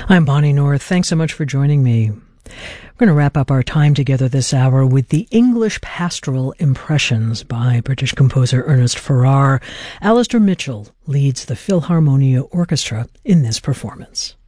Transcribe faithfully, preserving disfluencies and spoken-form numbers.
I'm Bonnie North. Thanks so much for joining me. We're going to wrap up our time together this hour with the English Pastoral Impressions by British composer Ernest Farrar. Alistair Mitchell leads the Philharmonia Orchestra in this performance.